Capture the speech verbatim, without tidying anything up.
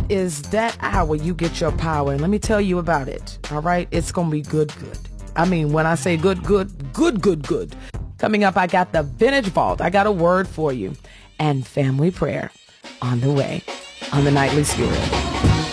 is that hour you get your power. And let me tell you about it. All right. It's going to be good, good. I mean, when I say good, good, good, good, good. Coming up, I got the Vintage Vault. I got a word for you. And family prayer on the way on the Nightly Spirit.